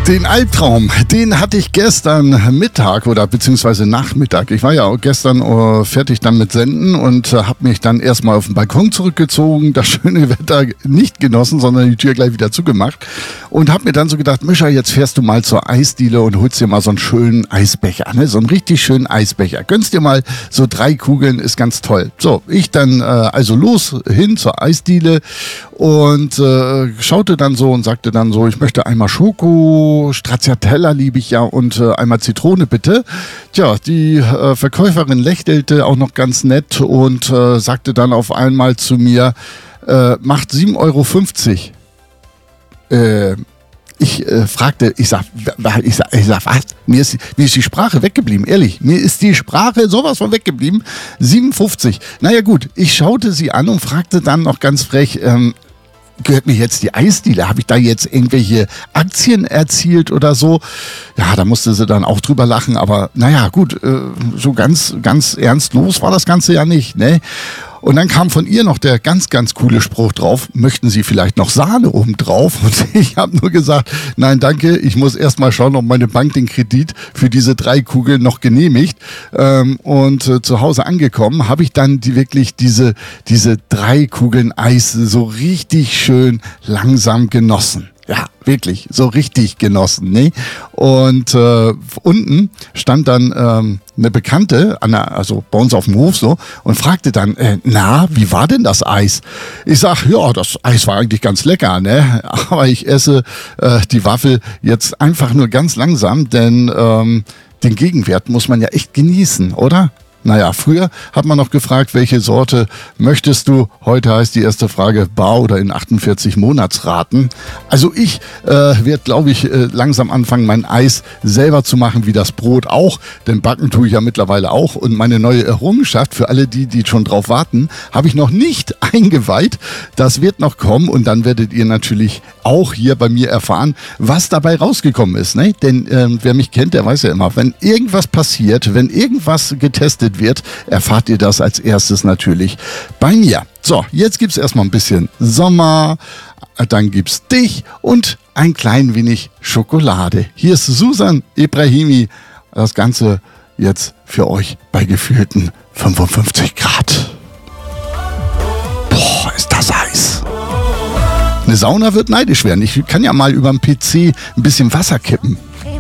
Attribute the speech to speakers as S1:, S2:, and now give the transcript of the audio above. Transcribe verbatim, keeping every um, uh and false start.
S1: Den Albtraum, den hatte ich gestern Mittag oder beziehungsweise Nachmittag. Ich war ja auch gestern uh, fertig dann mit Senden und uh, habe mich dann erstmal auf den Balkon zurückgezogen, das schöne Wetter nicht genossen, sondern die Tür gleich wieder zugemacht und habe mir dann so gedacht, Mischa, jetzt fährst du mal zur Eisdiele und holst dir mal so einen schönen Eisbecher, ne? So einen richtig schönen Eisbecher. Gönnst dir mal so drei Kugeln, ist ganz toll. So, ich dann uh, also los hin zur Eisdiele und uh, schaute dann so und sagte dann so, ich möchte einmal Schoko, Stracciatella liebe ich ja und äh, einmal Zitrone bitte. Tja, die äh, Verkäuferin lächelte auch noch ganz nett und äh, sagte dann auf einmal zu mir, äh, macht sieben Euro fünfzig. Äh, ich äh, fragte, ich sag, ich sag, ich sag, was? Mir ist, mir ist die Sprache weggeblieben, ehrlich. Mir ist die Sprache sowas von weggeblieben. siebenundfünfzig. Naja gut, ich schaute sie an und fragte dann noch ganz frech, ähm, gehört mir jetzt die Eisdiele? Habe ich da jetzt irgendwelche Aktien erzielt oder so? Ja, da musste sie dann auch drüber lachen, aber naja, gut, äh, so ganz, ganz ernstlos war das Ganze ja nicht, ne? Und dann kam von ihr noch der ganz, ganz coole Spruch drauf, möchten Sie vielleicht noch Sahne oben drauf? Und ich habe nur gesagt, nein, danke, ich muss erst mal schauen, ob meine Bank den Kredit für diese drei Kugeln noch genehmigt. Ähm, und äh, zu Hause angekommen, habe ich dann die, wirklich diese, diese drei Kugeln Eis so richtig schön langsam genossen. Ja, wirklich, so richtig genossen, ne? Und äh, unten stand dann ähm, eine Bekannte, an der, also bei uns auf dem Hof so, und fragte dann, äh, na, wie war denn das Eis? Ich sag, ja, das Eis war eigentlich ganz lecker, ne? Aber ich esse äh, die Waffel jetzt einfach nur ganz langsam, denn ähm, den Gegenwert muss man ja echt genießen, oder? Naja, früher hat man noch gefragt, welche Sorte möchtest du? Heute heißt die erste Frage bar oder in achtundvierzig Monatsraten. Also ich äh, werde, glaube ich, äh, langsam anfangen, mein Eis selber zu machen, wie das Brot auch. Denn backen tue ich ja mittlerweile auch. Und meine neue Errungenschaft, für alle die, die schon drauf warten, habe ich noch nicht eingeweiht. Das wird noch kommen und dann werdet ihr natürlich auch hier bei mir erfahren, was dabei rausgekommen ist. Ne? Denn äh, wer mich kennt, der weiß ja immer, wenn irgendwas passiert, wenn irgendwas getestet wird, erfahrt ihr das als erstes natürlich bei mir. So, jetzt gibt es erstmal ein bisschen Sommer, dann gibt es dich und ein klein wenig Schokolade. Hier ist Susan Ebrahimi. Das Ganze jetzt für euch bei gefühlten fünfundfünfzig Grad. Boah, ist das heiß. Eine Sauna wird neidisch werden. Ich kann ja mal über den P C ein bisschen Wasser kippen.